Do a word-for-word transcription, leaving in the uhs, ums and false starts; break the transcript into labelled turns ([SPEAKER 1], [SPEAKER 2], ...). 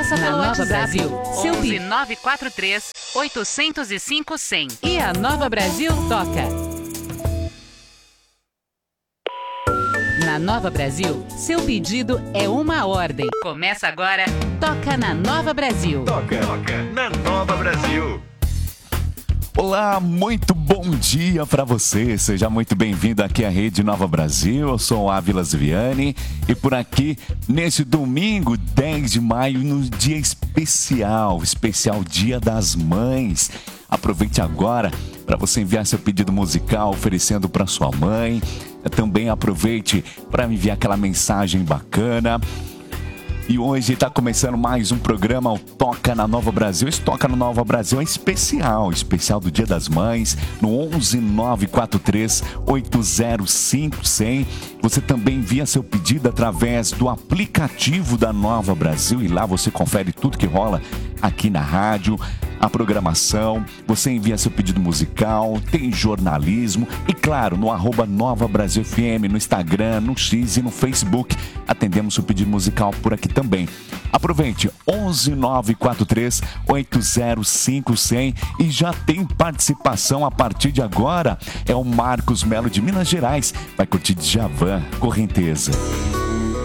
[SPEAKER 1] Peça pelo
[SPEAKER 2] Nova
[SPEAKER 1] WhatsApp.
[SPEAKER 2] Brasil, seu
[SPEAKER 1] onze
[SPEAKER 2] pi-
[SPEAKER 1] nove quatro três, oito zero cinco, cem.
[SPEAKER 2] E a Nova Brasil toca. Na Nova Brasil, seu pedido é uma ordem.
[SPEAKER 1] Começa agora.
[SPEAKER 2] Toca na Nova Brasil.
[SPEAKER 3] Toca, toca na Nova Brasil.
[SPEAKER 4] Olá, muito bom dia para você. Seja muito bem-vindo aqui à Rede Nova Brasil. Eu sou o Ávilas Viane e por aqui, nesse domingo, dez de maio, no dia especial, especial Dia das Mães. Aproveite agora para você enviar seu pedido musical oferecendo para sua mãe. Também aproveite para enviar aquela mensagem bacana. E hoje está começando mais um programa, o Toca na Nova Brasil. Esse Toca na Nova Brasil é especial, especial do Dia das Mães, no onze nove quatro três, oito zero cinco, cem. Você também envia seu pedido através do aplicativo da Nova Brasil e lá você confere tudo que rola aqui na rádio, a programação, você envia seu pedido musical, tem jornalismo e claro, no arroba Nova Brasil F M, no Instagram, no X e no Facebook, atendemos seu pedido musical por aqui também. Aproveite, onze nove quatro três, oito zero cinco, cem e já tem participação a partir de agora, é o Marcos Melo de Minas Gerais, vai curtir Djavan, Correnteza.